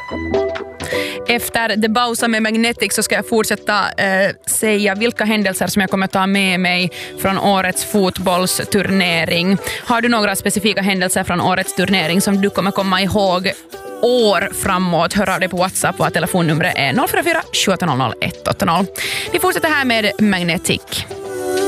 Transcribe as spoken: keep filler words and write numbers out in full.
Efter The Bausa med Magnetic så ska jag fortsätta eh, säga vilka händelser som jag kommer ta med mig från årets fotbollsturnering. Har du några specifika händelser från årets turnering som du kommer komma ihåg år framåt? Hör av dig på WhatsApp och telefonnumret är noll fyra fyra sju åtta noll noll ett åtta noll. Vi fortsätter här med Magnetic.